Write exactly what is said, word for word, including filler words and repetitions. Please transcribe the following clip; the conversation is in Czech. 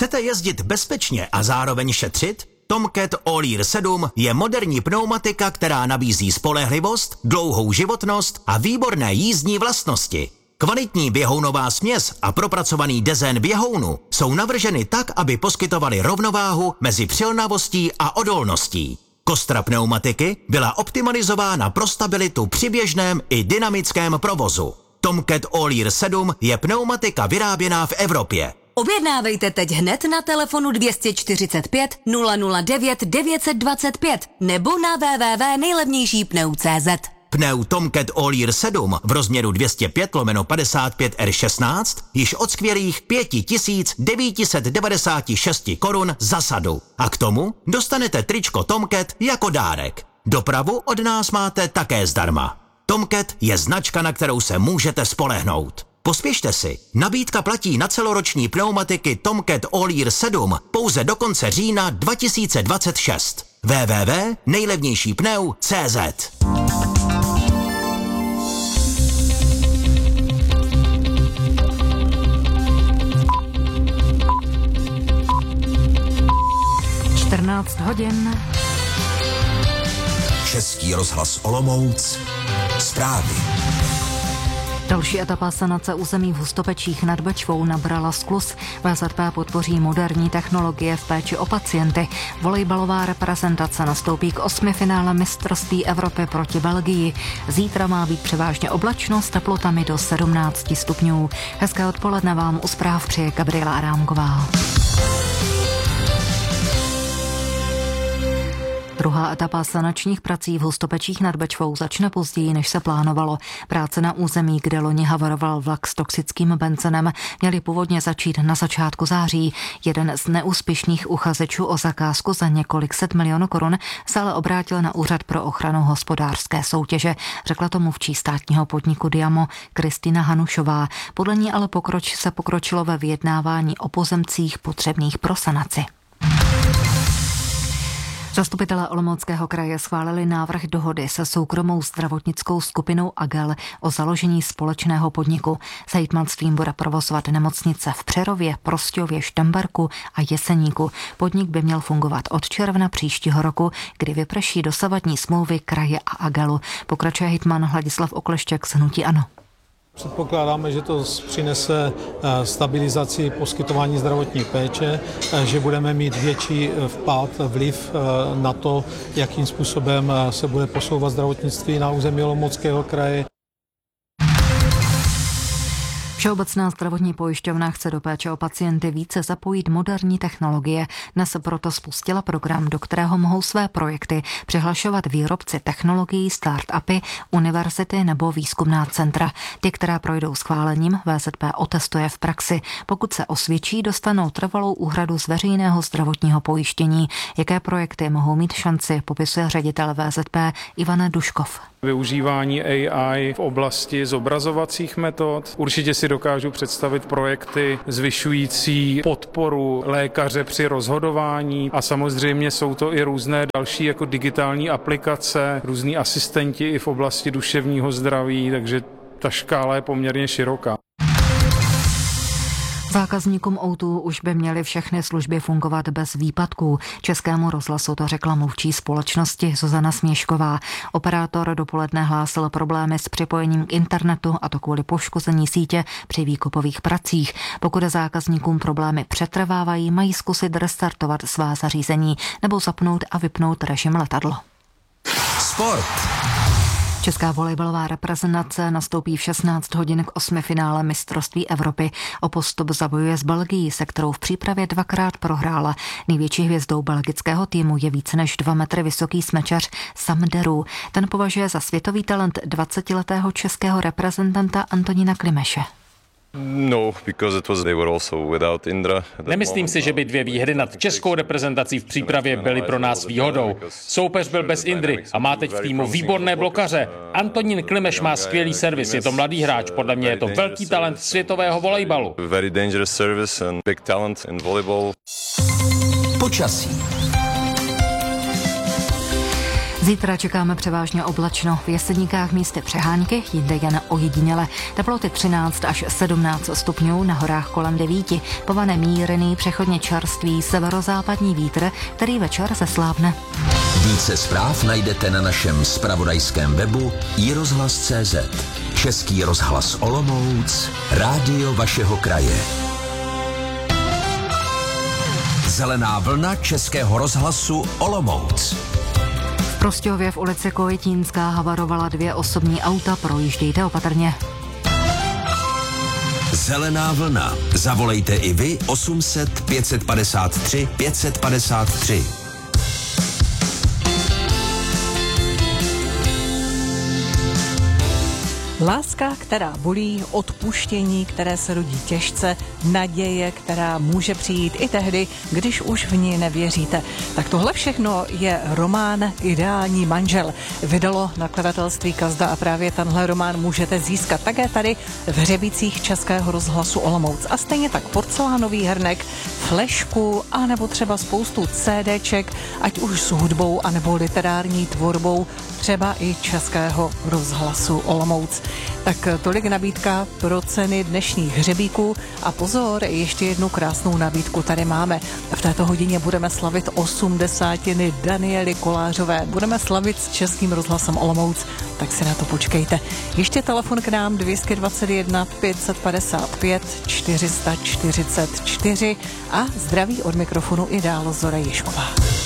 Chcete jezdit bezpečně a zároveň šetřit? Tomcat All-Year sedm je moderní pneumatika, která nabízí spolehlivost, dlouhou životnost a výborné jízdní vlastnosti. Kvalitní běhounová směs a propracovaný dezén běhounu jsou navrženy tak, aby poskytovaly rovnováhu mezi přilnavostí a odolností. Kostra pneumatiky byla optimalizována pro stabilitu při běžném i dynamickém provozu. Tomcat All-Year sedm je pneumatika vyráběná v Evropě. Objednávejte teď hned na telefonu dvě stě čtyřicet pět nula nula devět devět dva pět nebo na w w w tečka nejlevnější pneu tečka cé zet. Pneu Tomcat All-Year sedm v rozměru dvě stě pět lomeno padesát pět R šestnáct již od skvělých pět tisíc devět set devadesát šest korun za sadu. A k tomu dostanete tričko Tomcat jako dárek. Dopravu od nás máte také zdarma. Tomcat je značka, na kterou se můžete spolehnout. Pospěšte si, nabídka platí na celoroční pneumatiky Tomcat All-Year sedm pouze do konce října dva tisíce dvacet šest. w w w tečka nejlevnější pneu tečka cé zet. čtrnáct hodin. Český rozhlas Olomouc. Zprávy. Další etapa sanace území v Hustopečích nad Bečvou nabrala skluz. V zet pé podpoří moderní technologie v péči o pacienty. Volejbalová reprezentace nastoupí k osmifinále mistrovství Evropy proti Belgii. Zítra má být převážně oblačno s teplotami do sedmnáct stupňů. Hezké odpoledne vám u zpráv přeje Gabriela Arámková. Druhá etapa sanačních prací v Hustopečích nad Bečvou začne později, než se plánovalo. Práce na území, kde loni havaroval vlak s toxickým benzinem, měly původně začít na začátku září. Jeden z neúspěšných uchazečů o zakázku za několik set milionů korun se ale obrátil na Úřad pro ochranu hospodářské soutěže, řekla to mluvčí státního podniku Diamo Kristýna Hanušová. Podle ní ale pokroč se pokročilo ve vyjednávání o pozemcích potřebných pro sanaci. Zastupitelé Olomouckého kraje schválili návrh dohody se soukromou zdravotnickou skupinou Agel o založení společného podniku. S hejtmanstvím bude provozovat nemocnice v Přerově, Prostějově, Štamberku a Jeseníku. Podnik by měl fungovat od června příštího roku, kdy vyprší dosavadní smlouvy kraje a Agelu. Pokračuje hejtman Hladislav Okleštěk z hnutí ANO. Předpokládáme, že to přinese stabilizaci poskytování zdravotní péče, že budeme mít větší vpád, vliv na to, jakým způsobem se bude posouvat zdravotnictví na území Olomouckého kraje. Všeobecná zdravotní pojišťovna chce do péče o pacienty více zapojit moderní technologie. Dnes proto spustila program, do kterého mohou své projekty přihlašovat výrobci technologií, start-upy, univerzity nebo výzkumná centra. Ty, které projdou schválením, vé zet pé otestuje v praxi. Pokud se osvědčí, dostanou trvalou úhradu z veřejného zdravotního pojištění. Jaké projekty mohou mít šanci, popisuje ředitel vé zet pé Ivan Duškov. Využívání á í v oblasti zobrazovacích metod. Určitě si dokážu představit projekty zvyšující podporu lékaře při rozhodování a samozřejmě jsou to i různé další jako digitální aplikace, různí asistenti i v oblasti duševního zdraví, takže ta škála je poměrně široká. Zákazníkům autů už by měly všechny služby fungovat bez výpadků. Českému rozhlasu to řekla mluvčí společnosti Zuzana Směšková. Operátor dopoledne hlásil problémy s připojením k internetu, a to kvůli poškození sítě při výkupových pracích. Pokud zákazníkům problémy přetrvávají, mají zkusit restartovat svá zařízení nebo zapnout a vypnout režim letadlo. Sport. Česká volejbalová reprezentace nastoupí v šestnáct hodin k osmifinále mistrovství Evropy. O postup zabojuje s Belgií, se kterou v přípravě dvakrát prohrála. Největší hvězdou belgického týmu je více než dva metry vysoký smečař Sam Derů. Ten považuje za světový talent dvacetiletého českého reprezentanta Antonína Klimeše. No, because it was they were also without Indra. Nemyslím si, že by dvě výhry nad českou reprezentací v přípravě byly pro nás výhodou. Soupeř byl bez Indry a má teď v týmu výborné blokaře. Antonín Klimeš má skvělý servis, je to mladý hráč, podle mě je to velký talent světového volejbalu. Very dangerous service and big talent in volleyball. Počasí. Zítra čekáme převážně oblačno. V Jeseníkách místy přehánky, jinde jen ojediněle. Teploty třináct až sedmnáct stupňů, na horách kolem devíti. Povane mírný, přechodně čerstvý severozápadní vítr, který večer zeslábne. Více zpráv najdete na našem zpravodajském webu i rozhlas tečka cé zet. Český rozhlas Olomouc, rádio vašeho kraje. Zelená vlna Českého rozhlasu Olomouc. V Prostějově v ulici Kojetínská havarovala dvě osobní auta, projíždějte opatrně. Zelená vlna. Zavolejte i vy osm set pět padesát tři pět padesát tři. Láska, která bolí, odpuštění, které se rodí těžce, naděje, která může přijít i tehdy, když už v ní nevěříte. Tak tohle všechno je román Ideální manžel. Vydalo nakladatelství Kazda a právě tenhle román můžete získat také tady v hřebících Českého rozhlasu Olomouc. A stejně tak porcelánový hrnek, flešku a nebo třeba spoustu CDček, ať už s hudbou a nebo literární tvorbou, třeba i Českého rozhlasu Olomouc. Tak tolik nabídka pro ceny dnešních hřebíků a pozor, ještě jednu krásnou nabídku tady máme. V této hodině budeme slavit osmdesátiny Daniely Kolářové. Budeme slavit s Českým rozhlasem Olomouc, tak si na to počkejte. Ještě telefon k nám dvě stě dvacet jedna pět padesát pět čtyři čtyřicet čtyři a zdraví od mikrofonu i dál Zora Ježková.